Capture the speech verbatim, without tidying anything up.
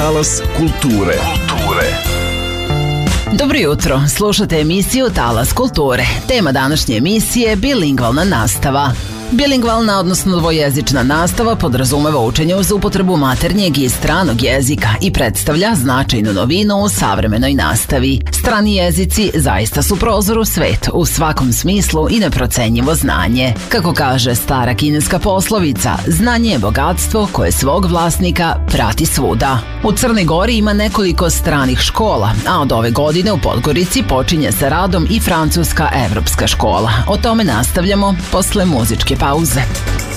Talas kulture. Kulture. Dobro jutro, slušate emisiju Talas kulture. Tema današnje emisije je bilingvalna nastava. Bilingvalna, odnosno dvojezična nastava, podrazumeva učenje uz upotrebu maternjeg i stranog jezika i predstavlja značajnu novinu u savremenoj nastavi. Strani jezici zaista su prozor u svet, u svakom smislu i neprocenjivo znanje. Kako kaže stara kineska poslovica, znanje je bogatstvo koje svog vlasnika prati svuda. U Crnoj Gori ima nekoliko stranih škola, a od ove godine u Podgorici počinje sa radom i francuska evropska škola. O tome nastavljamo posle muzičke pauze.